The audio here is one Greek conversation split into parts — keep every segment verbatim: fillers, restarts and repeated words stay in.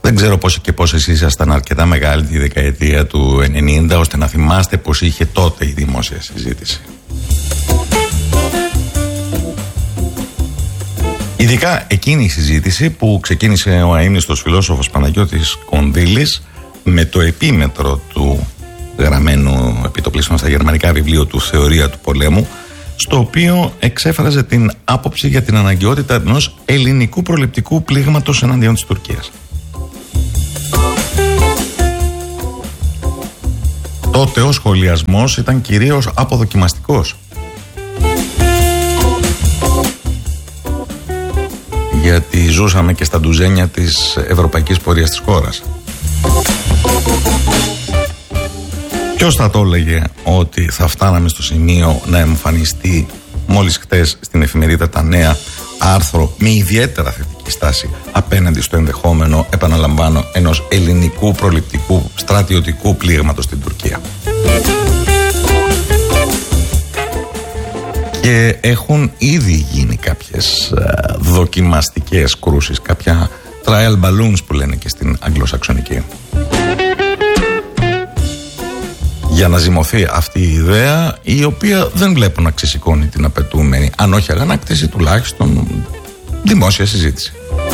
Δεν ξέρω πώς και πώς εσείς ήσασταν αρκετά μεγάλη τη δεκαετία του ενενήντα ώστε να θυμάστε πώς είχε τότε η δημόσια συζήτηση. Ειδικά εκείνη η συζήτηση που ξεκίνησε ο αείμνηστος φιλόσοφος Παναγιώτης Κονδύλης με το επίμετρο του γραμμένου επιτοπλίσματος στα γερμανικά βιβλίο του «Θεωρία του πολέμου», στο οποίο εξέφραζε την άποψη για την αναγκαιότητα ενός ελληνικού προληπτικού πλήγματος εναντίον της Τουρκίας. Τότε ο σχολιασμός ήταν κυρίως αποδοκιμαστικός. Γιατί ζούσαμε και στα ντουζένια της ευρωπαϊκής πορείας της χώρας. Ποιος θα το έλεγε ότι θα φτάναμε στο σημείο να εμφανιστεί μόλις χτες στην εφημερίδα Τα Νέα άρθρο με ιδιαίτερα θετική στάση απέναντι στο ενδεχόμενο, επαναλαμβάνω, ενός ελληνικού προληπτικού στρατιωτικού πλήγματος στην Τουρκία. Και έχουν ήδη γίνει κάποιες α, δοκιμαστικές κρούσεις, κάποια trial balloons που λένε και στην αγγλοσαξονική, για να ζυμωθεί αυτή η ιδέα, η οποία δεν βλέπω να ξεσηκώνει την απαιτούμενη, αν όχι αγανάκτηση, τουλάχιστον δημόσια συζήτηση.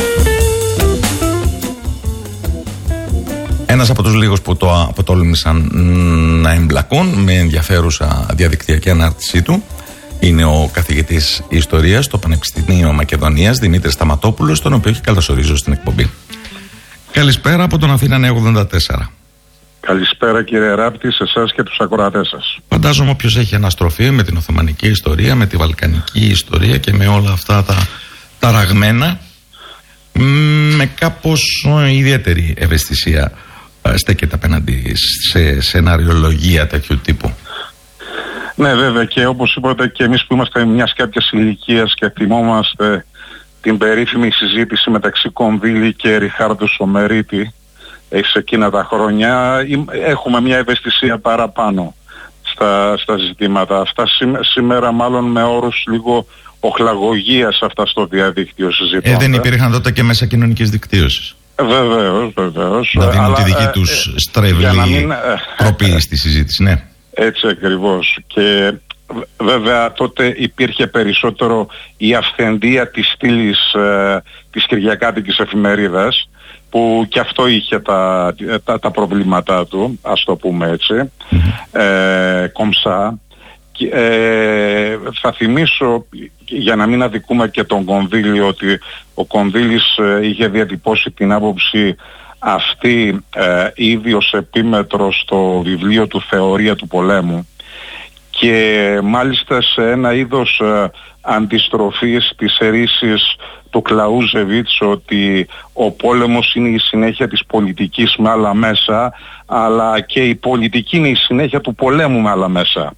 Ένας από τους λίγους που το αποτόλμησαν να εμπλακούν με ενδιαφέρουσα διαδικτυακή ανάρτησή του είναι ο καθηγητής ιστορίας στο Πανεπιστήμιο Μακεδονίας, Δημήτρης Σταματόπουλος, τον οποίο έχει καλωσορίζω στην εκπομπή. Καλησπέρα από τον Αθήνα Νέα ογδόντα τέσσερα. Καλησπέρα κύριε Ράπτη, σε εσάς και τους ακροατές σας. Φαντάζομαι όποιος έχει αναστροφή με την Οθωμανική ιστορία, με τη Βαλκανική ιστορία και με όλα αυτά τα ταραγμένα, με κάπως ιδιαίτερη ευαισθησία στέκεται απέναντι σε σεναριολογία τέτοιου τύπου. Ναι, βέβαια, και όπως είπατε και εμείς που είμαστε μιας κάποιας ηλικίας και θυμόμαστε την περίφημη συζήτηση μεταξύ Κονδύλη και Ριχάρντο Σομερίτη σε εκείνα τα χρόνια, έχουμε μια ευαισθησία παραπάνω στα, στα ζητήματα αυτά. Σήμερα μάλλον με όρους λίγο οχλαγωγίας αυτά στο διαδίκτυο συζητώντα. Ε, δεν υπήρχαν τότε και μέσα κοινωνικής δικτύωσης. Βεβαίως, βεβαίως. Να δίνουν αλλά, τη δική ε, τους ε, στρέβλη μην... τροπή στη συζήτηση, ναι. Έτσι ακριβώς. Και βέβαια τότε υπήρχε περισσότερο η αυθεντία της στήλης ε, της κυριακάτικης εφημερίδας, που και αυτό είχε τα, τα, τα προβλήματά του, ας το πούμε έτσι, mm-hmm. ε, κομψά. Και, ε, θα θυμίσω, για να μην αδικούμε και τον Κονδύλη, ότι ο Κονδύλης ε, είχε διατυπώσει την άποψη αυτή ε, ήδη ως επίμετρο στο βιβλίο του «Θεωρία του πολέμου», και μάλιστα σε ένα είδος ε, αντιστροφής της ερήσης του Κλαούζεβιτς, ότι ο πόλεμος είναι η συνέχεια της πολιτικής με άλλα μέσα, αλλά και η πολιτική είναι η συνέχεια του πολέμου με άλλα μέσα.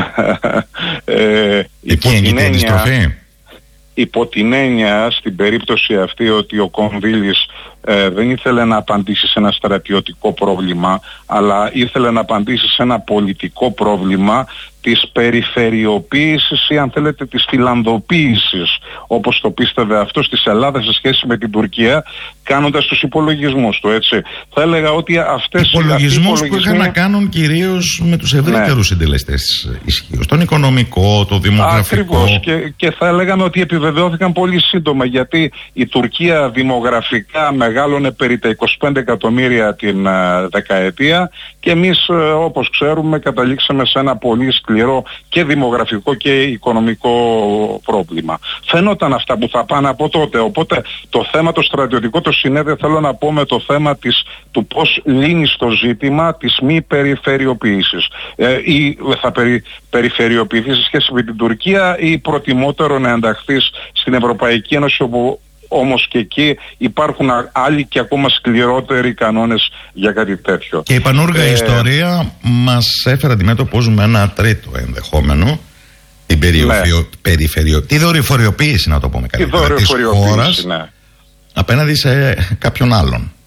ε, υπό, την έννοια, υπό την έννοια στην περίπτωση αυτή ότι ο Κονδύλης ε, δεν ήθελε να απαντήσει σε ένα στρατιωτικό πρόβλημα, αλλά ήθελε να απαντήσει σε ένα πολιτικό πρόβλημα της περιφερειοποίησης ή αν θέλετε της φιλανδοποίησης, όπως το πίστευε αυτός, της Ελλάδας σε σχέση με την Τουρκία, κάνοντας τους υπολογισμούς του, έτσι. Θα έλεγα ότι αυτές υπολογισμούς οι που είχαν να κάνουν κυρίως με τους ευρύτερους ναι. συντελεστές ισχύως, τον οικονομικό, το δημογραφικό. Ακριβώς, και, και θα λέγαμε ότι επιβεβαιώθηκαν πολύ σύντομα, γιατί η Τουρκία δημογραφικά μεγάλωνε περί τα είκοσι πέντε εκατομμύρια την uh, δεκαετία, και εμείς uh, όπως ξέρουμε καταλήξαμε σε ένα πολύ σκληρό και δημογραφικό και οικονομικό πρόβλημα. Φαίνονταν αυτά που θα πάνε από τότε. Οπότε το θέμα το στρατιωτικό το συνέδε, θέλω να πω, με το θέμα της, του πώς λύνεις το ζήτημα της μη περιφερειοποίησης. Ε, ή θα περι, περιφερειοποιηθείς σε σχέση με την Τουρκία, ή προτιμότερο να ενταχθείς στην Ευρωπαϊκή Ένωση, όπου όμως και εκεί υπάρχουν άλλοι και ακόμα σκληρότεροι κανόνες για κάτι τέτοιο. Και η πανούργα ε... ιστορία μας έφερε αντιμέτωπος με ένα τρίτο ενδεχόμενο, την περιοφιο... ναι. περιφερειο... τη δορυφοριοποίηση, να το πούμε καλύτερα, της χώρας, ναι. απέναντι σε κάποιον άλλον.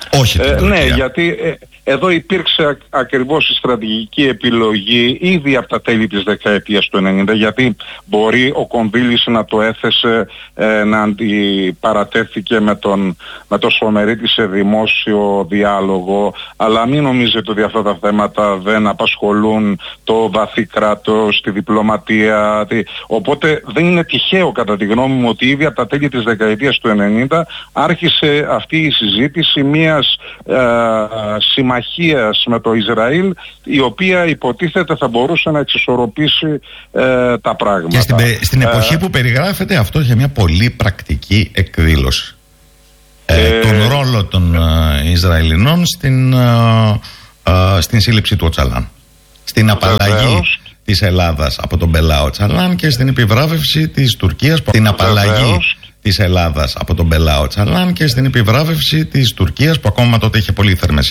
Όχι την Τουρκία. Ναι, γιατί ε, εδώ υπήρξε α, ακριβώς η στρατηγική επιλογή ήδη από τα τέλη της δεκαετίας του ενενήντα, γιατί μπορεί ο Κονδύλης να το έθεσε, ε, να αντιπαρατέθηκε με τον, με τον Σωμερίτη σε δημόσιο διάλογο, αλλά μην νομίζετε ότι αυτά τα θέματα δεν απασχολούν το βαθύ κράτος, τη διπλωματία. Τη... Οπότε δεν είναι τυχαίο κατά τη γνώμη μου ότι ήδη από τα τέλη της δεκαετίας του ενενήντα άρχισε αυτή η συζήτηση μιας ε, συμμαχίας με το Ισραήλ, η οποία υποτίθεται θα μπορούσε να εξισορροπήσει ε, τα πράγματα. Και στην, στην εποχή ε, που περιγράφεται αυτό είχε μια πολύ πρακτική εκδήλωση. Ε, ε, τον ρόλο των ε, Ισραηλινών στην, ε, ε, στην σύλληψη του Οτσαλάν. Στην απαλλαγή βεβαίως της Ελλάδας από τον Μπελά Οτσαλάν και στην επιβράβευση της Τουρκίας. Στην απαλλαγή της Ελλάδας από τον Μπελά Οτσαλάν και στην επιβράβευση της Τουρκίας, που ακόμα τότε είχε πολύ θερμές